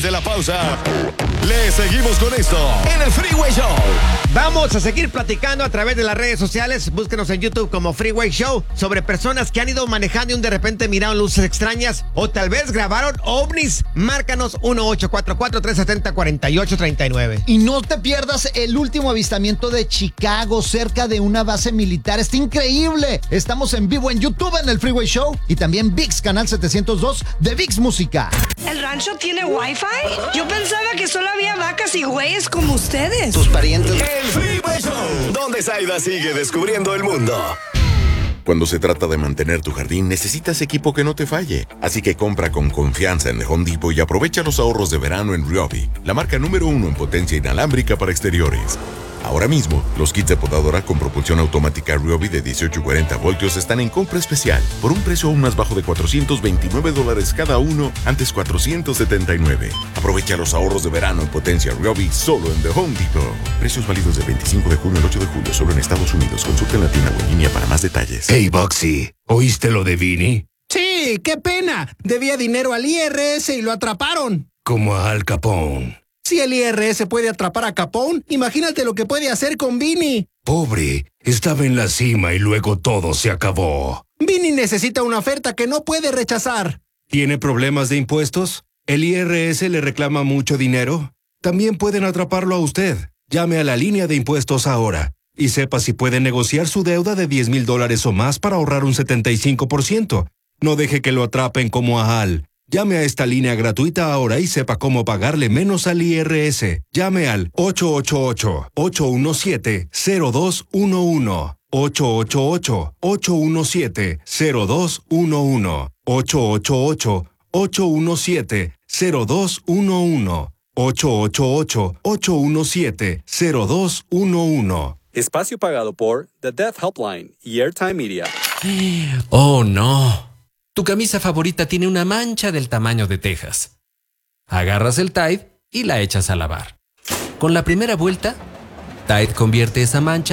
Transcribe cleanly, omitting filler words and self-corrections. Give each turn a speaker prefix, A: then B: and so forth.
A: de la pausa, le seguimos con esto en el Freeway Show.
B: Vamos a seguir platicando a través de las redes sociales. Búsquenos en YouTube como Freeway Show sobre personas que han ido manejando y de repente miraron luces extrañas o tal vez grabaron ovnis. Márcanos 1-844-370-4839.
C: Y no te pierdas el último avistamiento de Chicago cerca de una base militar. Está increíble. Estamos en vivo en YouTube en el Freeway Show y también ViX Canal 702 de ViX Música.
D: ¿El rancho tiene Wi-Fi? Yo pensaba que solo había vacas y güeyes como ustedes.
C: Tus parientes.
A: El Freeway Show, donde Zaida sigue descubriendo el mundo.
E: Cuando se trata de mantener tu jardín, necesitas equipo que no te falle. Así que compra con confianza en The Home Depot y aprovecha los ahorros de verano en Ryobi, la marca número 1 en potencia inalámbrica para exteriores. Ahora mismo, los kits de podadora con propulsión automática Ryobi de 18 y 40 voltios están en compra especial por un precio aún más bajo de $429 cada uno, antes $479. Aprovecha los ahorros de verano en potencia Ryobi solo en The Home Depot. Precios válidos del 25 de junio al 8 de julio solo en Estados Unidos. Consulta en la tienda o en línea para más detalles.
F: Hey, Boxy, ¿oíste lo de Vinny?
G: Sí, qué pena. Debía dinero al IRS y lo atraparon.
F: Como a Al Capone.
G: Si el IRS puede atrapar a Capone, imagínate lo que puede hacer con Vinny.
F: Pobre, estaba en la cima y luego todo se acabó.
G: Vinny necesita una oferta que no puede rechazar.
F: ¿Tiene problemas de impuestos? ¿El IRS le reclama mucho dinero? También pueden atraparlo a usted. Llame a la línea de impuestos ahora y sepa si puede negociar su deuda de $10,000 o más para ahorrar un 75%. No deje que lo atrapen como a Al. Llame a esta línea gratuita ahora y sepa cómo pagarle menos al IRS. Llame al 888-817-0211. 888-817-0211. 888-817-0211. 888-817-0211.
H: Espacio pagado por The Death Helpline y Airtime Media.
I: Oh, no. Tu camisa favorita tiene una mancha del tamaño de Texas. Agarras el Tide y la echas a lavar. Con la primera vuelta, Tide convierte esa mancha